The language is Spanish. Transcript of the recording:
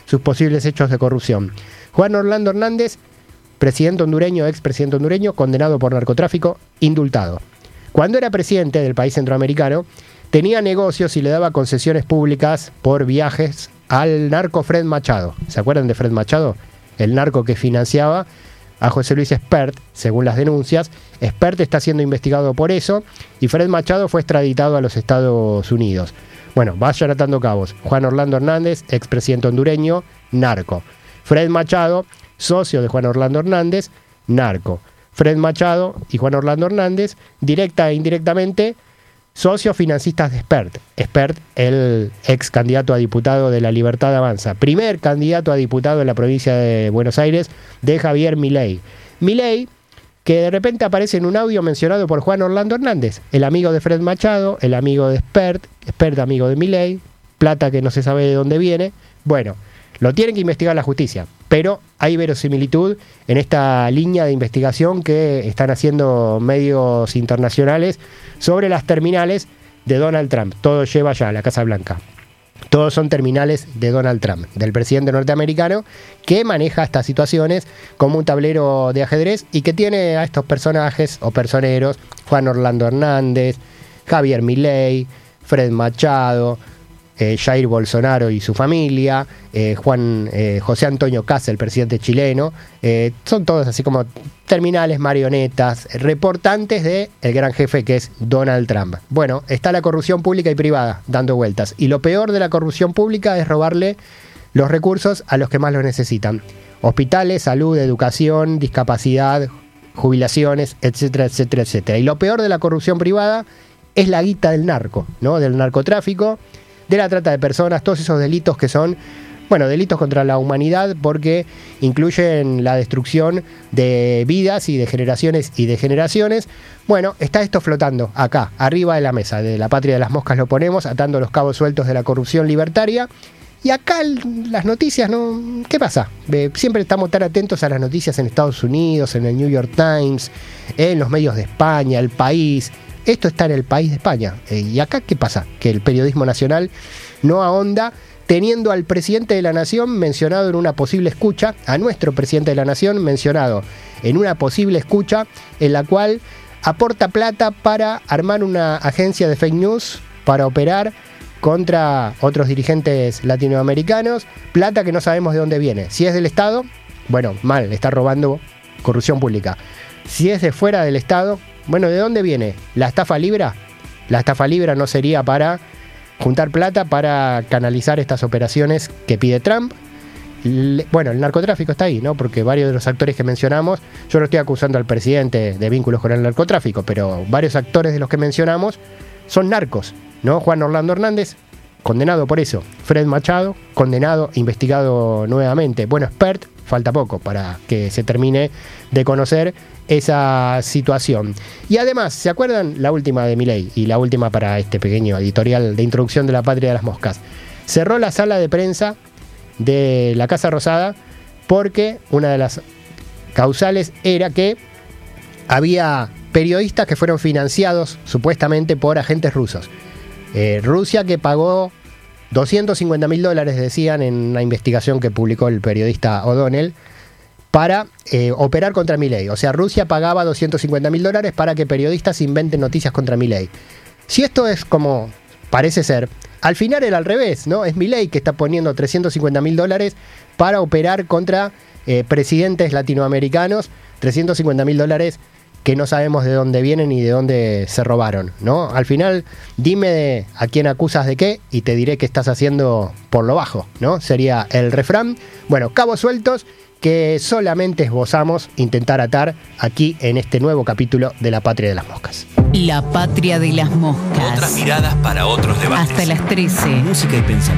sus posibles hechos de corrupción. Juan Orlando Hernández, presidente hondureño, expresidente hondureño, condenado por narcotráfico, indultado. Cuando era presidente del país centroamericano, tenía negocios y le daba concesiones públicas por viajes al narco Fred Machado. ¿Se acuerdan de Fred Machado? El narco que financiaba a José Luis Espert, según las denuncias. Espert está siendo investigado por eso y Fred Machado fue extraditado a los Estados Unidos. Bueno, vayan atando cabos. Juan Orlando Hernández, expresidente hondureño, narco. Fred Machado, socio de Juan Orlando Hernández, narco. Fred Machado y Juan Orlando Hernández, directa e indirectamente, socios financistas de Espert. Espert, el ex candidato a diputado de La Libertad Avanza, primer candidato a diputado en la provincia de Buenos Aires de Javier Milei. Milei, que de repente aparece en un audio mencionado por Juan Orlando Hernández, el amigo de Fred Machado, el amigo de Espert, Espert amigo de Milei, plata que no se sabe de dónde viene. Bueno, lo tienen que investigar la justicia, pero hay verosimilitud en esta línea de investigación que están haciendo medios internacionales sobre las terminales de Donald Trump. Todo lleva ya a la Casa Blanca. Todos son terminales de Donald Trump, del presidente norteamericano, que maneja estas situaciones como un tablero de ajedrez y que tiene a estos personajes o personeros, Juan Orlando Hernández, Javier Milei, Fred Machado, Jair Bolsonaro y su familia, José Antonio Kast, el presidente chileno, son todos así como terminales, marionetas, reportantes del gran jefe que es Donald Trump. Bueno, está la corrupción pública y privada dando vueltas, y lo peor de la corrupción pública es robarle los recursos a los que más los necesitan. Hospitales, salud, educación, discapacidad, jubilaciones, etcétera, etcétera, etcétera. Y lo peor de la corrupción privada es la guita del narco, ¿no? Del narcotráfico, de la trata de personas, todos esos delitos que son, bueno, delitos contra la humanidad porque incluyen la destrucción de vidas y de generaciones y de generaciones. Bueno, está esto flotando acá, arriba de la mesa, de la Patria de las Moscas lo ponemos, atando los cabos sueltos de la corrupción libertaria. Y acá las noticias, ¿no? ¿Qué pasa? Siempre estamos tan atentos a las noticias en Estados Unidos, en el New York Times, en los medios de España, El País. Esto está en El País de España. ¿Y acá qué pasa? Que el periodismo nacional no ahonda, teniendo al presidente de la Nación mencionado en una posible escucha, a nuestro presidente de la Nación mencionado en una posible escucha en la cual aporta plata para armar una agencia de fake news para operar contra otros dirigentes latinoamericanos, plata que no sabemos de dónde viene. Si es del Estado, bueno, mal, está robando corrupción pública. Si es de fuera del Estado, bueno, ¿de dónde viene? ¿La estafa libra? La estafa libra no sería para juntar plata para canalizar estas operaciones que pide Trump. Bueno, el narcotráfico está ahí, ¿no? Porque varios de los actores que mencionamos, yo no estoy acusando al presidente de vínculos con el narcotráfico, pero varios actores de los que mencionamos son narcos, ¿no? Juan Orlando Hernández, condenado por eso. Fred Machado, condenado, investigado nuevamente. Bueno, Espert, falta poco para que se termine de conocer esa situación. Y además, ¿se acuerdan? La última de Milei y la última para este pequeño editorial de introducción de la Patria de las Moscas. Cerró la sala de prensa de la Casa Rosada porque una de las causales era que había periodistas que fueron financiados supuestamente por agentes rusos. Rusia que pagó $250.000, decían en una investigación que publicó el periodista O'Donnell, para operar contra Milei. O sea, Rusia pagaba $250.000 para que periodistas inventen noticias contra Milei. Si esto es como parece ser, al final era al revés, ¿no? Es Milei que está poniendo $350.000 para operar contra presidentes latinoamericanos, $350.000 que no sabemos de dónde vienen ni de dónde se robaron, ¿no? Al final, dime a quién acusas de qué y te diré qué estás haciendo por lo bajo, ¿no? Sería el refrán. Bueno, cabos sueltos que solamente esbozamos intentar atar aquí en este nuevo capítulo de La Patria de las Moscas. La Patria de las Moscas. Otras miradas para otros debates. Hasta las 13. Música y pensamiento.